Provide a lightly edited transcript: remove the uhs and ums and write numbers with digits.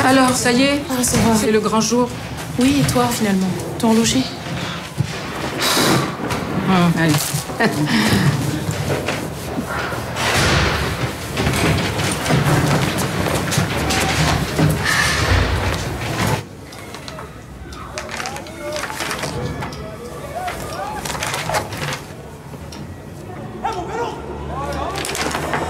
Alors, ça y est, ça va. c'est le grand jour. Oui, et toi, finalement? T'es en logis? Allez.